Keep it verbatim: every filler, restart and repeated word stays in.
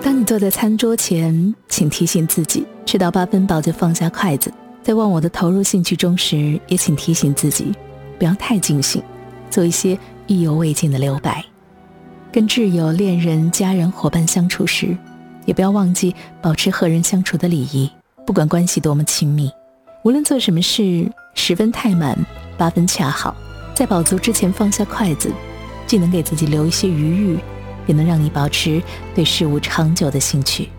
当你坐在餐桌前，请提醒自己，吃到八分饱就放下筷子。在忘我的投入兴趣中时，也请提醒自己，不要太尽兴，做一些意犹未尽的留白。跟挚友、恋人、家人、伙伴相处时，也不要忘记保持和人相处的礼仪。不管关系多么亲密，无论做什么事，十分太满，八分恰好，在饱足之前放下筷子，既能给自己留一些余裕，也能让你保持对事物长久的兴趣。